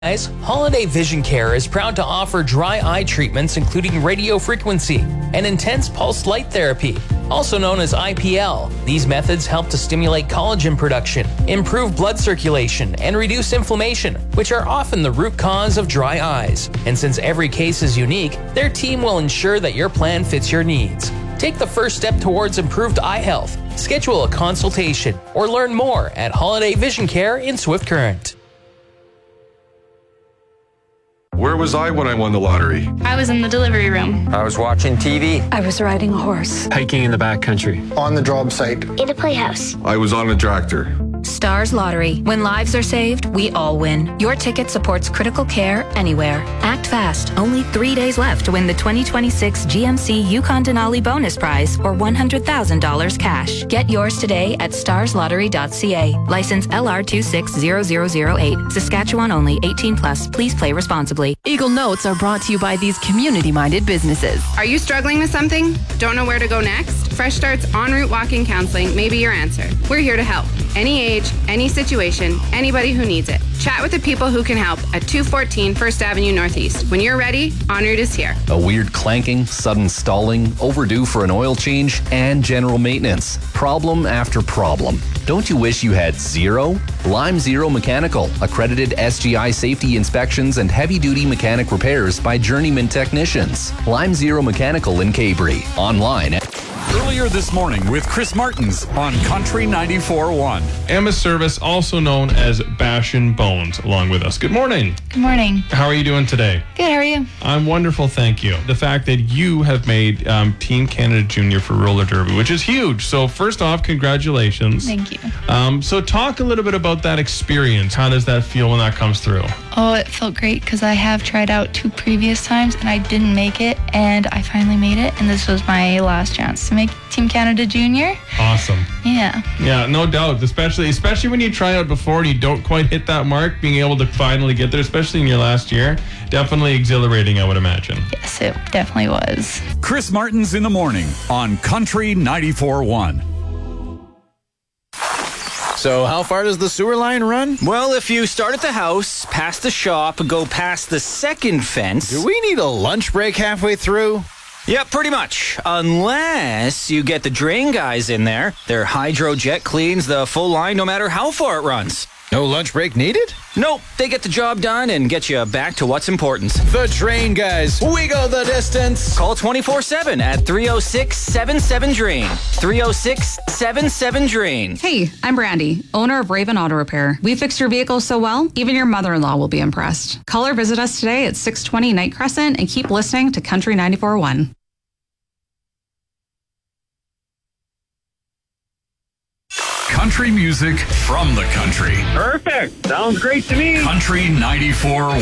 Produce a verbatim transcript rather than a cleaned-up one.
Guys, Holiday Vision Care is proud to offer dry eye treatments including radio frequency and intense pulsed light therapy, also known as I P L. These methods help to stimulate collagen production, improve blood circulation, and reduce inflammation, which are often the root cause of dry eyes. And since every case is unique, their team will ensure that your plan fits your needs. Take the first step towards improved eye health. Schedule a consultation or learn more at Holiday Vision Care in Swift Current. Where was I when I won the lottery? I was in the delivery room. I was watching T V. I was riding a horse. Hiking in the backcountry. On the job site. In a playhouse. I was on a tractor. Stars Lottery. When lives are saved, we all win. Your ticket supports critical care anywhere. Act fast. Only three days left to win the twenty twenty-six G M C Yukon Denali bonus prize or one hundred thousand dollars cash. Get yours today at stars lottery dot c a. License L R two six zero zero zero eight. Saskatchewan only. eighteen plus. Please play responsibly. Eagle Notes are brought to you by these community-minded businesses. Are you struggling with something? Don't know where to go next? Fresh Start's en route walking counseling may be your answer. We're here to help. Any age, any situation, anybody who needs it. Chat with the people who can help at two fourteen First Avenue Northeast. When you're ready, En route is here. A weird clanking, sudden stalling, overdue for an oil change, and general maintenance. Problem after problem. Don't you wish you had zero? Lime Zero Mechanical, accredited S G I safety inspections and heavy-duty mechanic repairs by journeyman technicians. Lime Zero Mechanical in Cabrey. Online at Earlier this morning with Chris Martins on Country ninety-four point one. Emma Service, also known as Bash and Bones, along with us. Good morning. Good morning. How are you doing today? Good, how are you? I'm wonderful, thank you. The fact that you have made um, Team Canada Junior for roller derby, which is huge. So first off, congratulations. Thank you. Um, so talk a little bit about that experience. How does that feel when that comes through? Oh, it felt great because I have tried out two previous times and I didn't make it, and I finally made it, and this was my last chance to make Team Canada Junior. Awesome. Yeah. Yeah, no doubt. Especially especially when you try out before and you don't quite hit that mark, being able to finally get there, especially in your last year, definitely exhilarating, I would imagine. Yes, it definitely was. Chris Martins in the morning on Country ninety-four point one. So how far does the sewer line run? Well, if you start at the house, past the shop, go past the second fence... Do we need a lunch break halfway through? Yeah, pretty much. Unless you get the drain guys in there. Their hydrojet cleans the full line no matter how far it runs. No lunch break needed? Nope. They get the job done and get you back to what's important. The drain guys. We go the distance. Call twenty-four seven at three oh six, seven seven, drain. three oh six, seven seven, drain. Hey, I'm Brandy, owner of Raven Auto Repair. We fix your vehicle so well, even your mother-in-law will be impressed. Call or visit us today at six twenty Night Crescent and keep listening to Country ninety-four point one. Country music from the country. Perfect. Sounds great to me. Country ninety-four